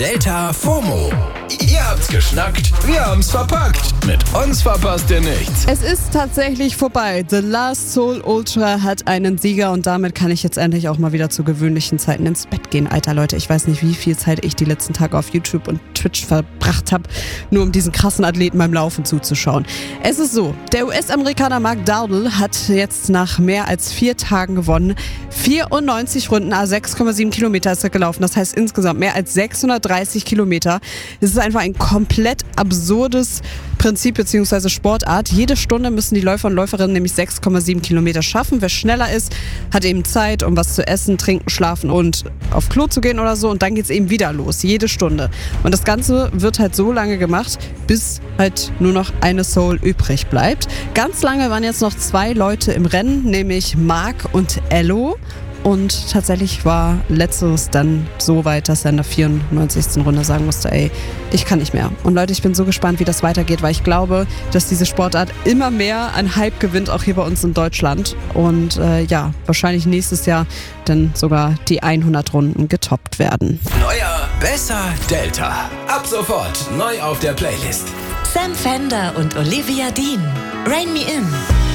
Delta FOMO. Ihr habt's geschnackt, wir haben's verpackt. Mit uns verpasst ihr nichts. Es ist tatsächlich vorbei. The Last Soul Ultra hat einen Sieger und damit kann ich jetzt endlich auch mal wieder zu gewöhnlichen Zeiten ins Bett gehen. Alter Leute, ich weiß nicht, wie viel Zeit ich die letzten Tage auf YouTube und Twitch verbracht habe, nur um diesen krassen Athleten beim Laufen zuzuschauen. Es ist so, der US-Amerikaner Mark Dowdle hat jetzt nach mehr als 4 Tagen gewonnen. 94 Runden, 6,7 Kilometer ist er gelaufen. Das heißt insgesamt mehr als 630 Kilometer. Es ist einfach ein komplett absurdes Prinzip bzw. Sportart. Jede Stunde müssen die Läufer und Läuferinnen nämlich 6,7 Kilometer schaffen. Wer schneller ist, hat eben Zeit, um was zu essen, trinken, schlafen und auf Klo zu gehen oder so. Und dann geht's eben wieder los, jede Stunde. Und das Ganze wird halt so lange gemacht, bis halt nur noch eine Soul übrig bleibt. Ganz lange waren jetzt noch 2 Leute im Rennen, nämlich Mark und Ello. Und tatsächlich war letzteres dann so weit, dass er in der 94. Runde sagen musste, ey, ich kann nicht mehr. Und Leute, ich bin so gespannt, wie das weitergeht, weil ich glaube, dass diese Sportart immer mehr an Hype gewinnt, auch hier bei uns in Deutschland. Und wahrscheinlich nächstes Jahr dann sogar die 100 Runden getoppt werden. Neuer, besser Delta. Ab sofort neu auf der Playlist. Sam Fender und Olivia Dean. Rain Me In.